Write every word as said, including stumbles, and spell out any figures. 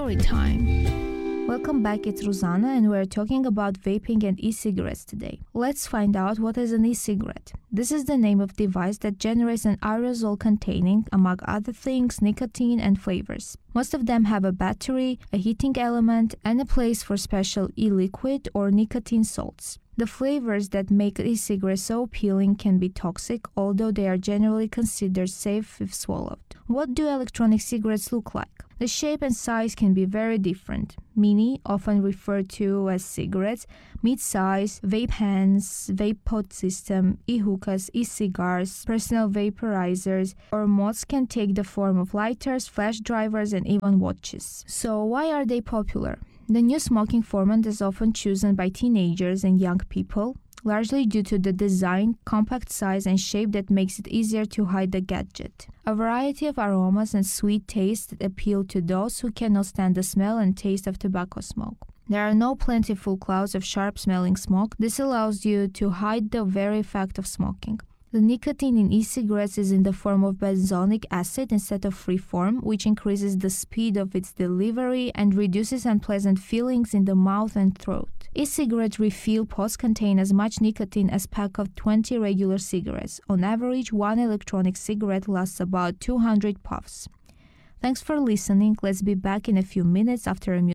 Story time. Welcome back, it's Ruzana, and we're talking about vaping and e-cigarettes today. Let's find out what is an e-cigarette. This is the name of device that generates an aerosol containing, among other things, nicotine and flavors. Most of them have a battery, a heating element, and a place for special e-liquid or nicotine salts. The flavors that make e-cigarettes so appealing can be toxic, although they are generally considered safe if swallowed. What do electronic cigarettes look like? The shape and size can be very different. Mini, often referred to as cigarettes, mid-size, vape pens, vape pod system, e-hookahs, e-cigars, personal vaporizers, or mods can take the form of lighters, flash drivers, and even watches. So why are they popular? The new smoking format is often chosen by teenagers and young people, largely due to the design, compact size, and shape that makes it easier to hide the gadget. A variety of aromas and sweet tastes that appeal to those who cannot stand the smell and taste of tobacco smoke. There are no plentiful clouds of sharp-smelling smoke. This allows you to hide the very fact of smoking. The nicotine in e-cigarettes is in the form of benzonic acid instead of free form, which increases the speed of its delivery and reduces unpleasant feelings in the mouth and throat. E-cigarette refill pods contain as much nicotine as a pack of twenty regular cigarettes. On average, one electronic cigarette lasts about two hundred puffs. Thanks for listening. Let's be back in a few minutes after a music.